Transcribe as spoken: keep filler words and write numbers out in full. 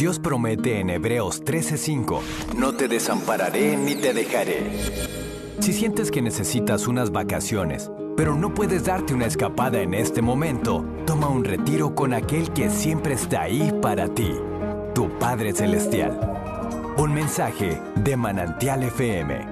Dios promete en Hebreos trece cinco, no te desampararé ni te dejaré. Si sientes que necesitas unas vacaciones, pero no puedes darte una escapada en este momento, toma un retiro con aquel que siempre está ahí para ti, tu Padre Celestial. Un mensaje de Manantial F M.